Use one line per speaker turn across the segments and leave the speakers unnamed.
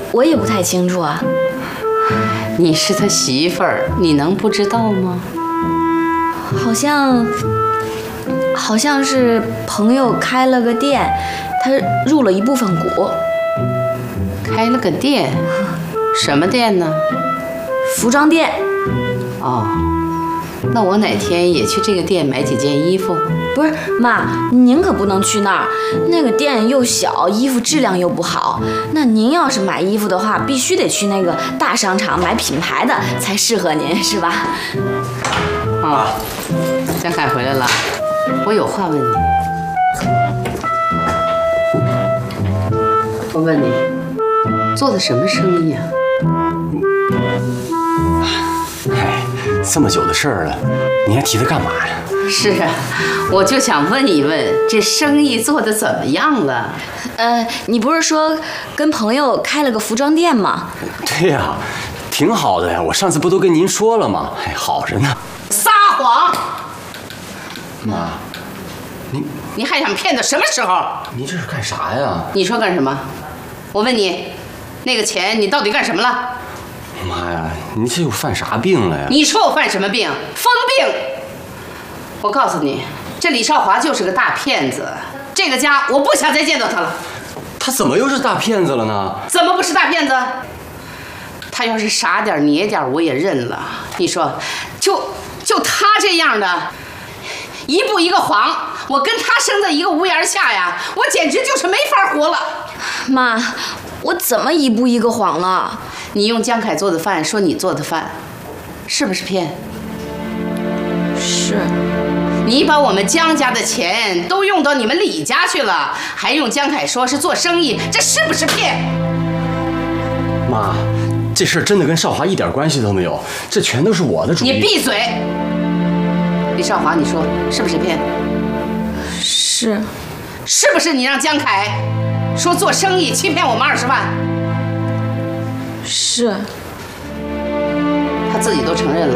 我也不太清楚啊。
你是他媳妇儿，你能不知道吗？
好像是朋友开了个店，他入了一部分股。
开了个店，什么店呢？
服装店。
哦，那我哪天也去这个店买几件衣服？
不是妈，您可不能去那儿，那个店又小，衣服质量又不好。那您要是买衣服的话，必须得去那个大商场买品牌的才适合您，是吧？
啊，江凯回来了，我有话问你。我问你，做的什么生意啊？
哎，这么久的事儿了，你还提它干嘛呀？
是啊，我就想问一问，这生意做得怎么样了？
你不是说跟朋友开了个服装店吗？
对呀，挺好的呀。我上次不都跟您说了吗？哎，好着呢。
撒谎！
妈，
你还想骗到什么时候？
你这是干啥呀？
你说干什么？我问你，那个钱你到底干什么了？
妈呀，你这又犯啥病了呀？
你说我犯什么病？疯病！我告诉你，这李少华就是个大骗子，这个家我不想再见到他了。
他怎么又是大骗子了呢？
怎么不是大骗子？他要是傻点捏点我也认了。你说，就他这样的，一步一个谎，我跟他生在一个屋檐下呀，我简直就是没法活了。
妈，我怎么一步一个谎了？
你用江凯做的饭说你做的饭，是不是骗？
是。
你把我们江家的钱都用到你们李家去了，还用江凯说是做生意，这是不是骗？
妈，这事儿真的跟少华一点关系都没有，这全都是我的主意。
你闭嘴！李少华，你说是不是骗？
是。
是不是你让江凯说做生意欺骗我们20万？
是。
他自己都承认了。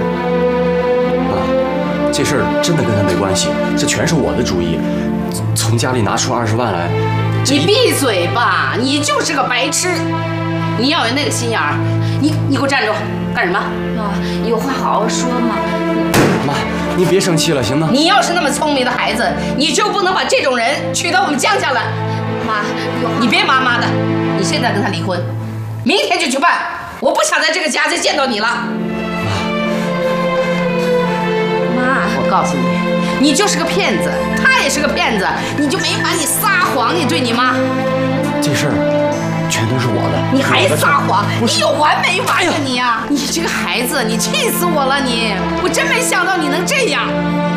妈，这事儿真的跟他没关系，这全是我的主意。从家里拿出20万来。
你闭嘴吧！你就是个白痴！你要有那个心眼儿，你给我站住！干什么？
妈，有话好好说嘛。
妈，你别生气了，行吗？
你要是那么聪明的孩子，你就不能把这种人娶到我们江家来。
妈，
你别妈妈的，你现在跟他离婚，明天就去办。我不想在这个家再见到你了。
妈，
我告诉你，你就是个骗子，他也是个骗子，你就没把你撒谎，你对你妈。
这事儿全都是我的。
你还撒谎？你有完没完呀你呀！你这个孩子，你气死我了你！我真没想到你能这样。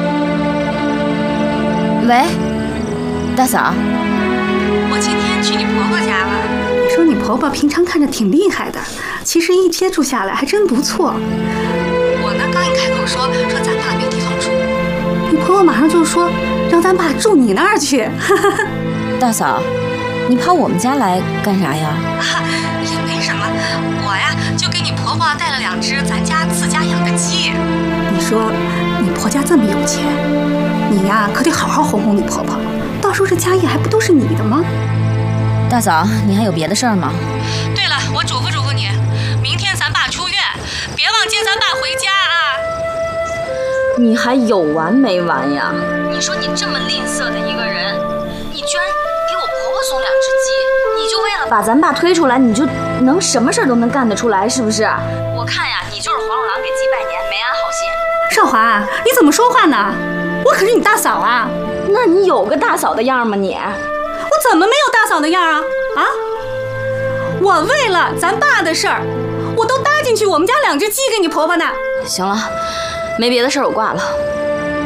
喂，大嫂，
我今天去你婆婆家了。
你说你婆婆平常看着挺厉害的，其实一接触下来还真不错。
我呢刚一开口说咱爸没地方住，
你婆婆马上就说让咱爸住你那儿去。
大嫂，你跑我们家来干啥呀？
也没什么，我呀就给你婆婆带了2只咱家自家养的鸡。
你说你婆家这么有钱，你呀可得好好哄哄你婆婆，到时候这家业还不都是你的吗？
大嫂，你还有别的事儿吗？
对了，我嘱咐嘱咐你，明天咱爸出院，别忘接咱爸回家啊。
你还有完没完呀？
你说你这么吝啬的一个人，你居然给我婆婆送2只鸡，你就为了
把咱爸推出来，你就能什么事儿都能干得出来，是不是？
我看呀，你就是黄鼠狼给鸡拜年，没安好心。
少华，你怎么说话呢？我可是你大嫂啊！
那你有个大嫂的样吗你？
我怎么没有大嫂的样啊？啊！我为了咱爸的事儿，我都搭进去我们家2只鸡给你婆婆呢。
行了，没别的事儿，我挂了。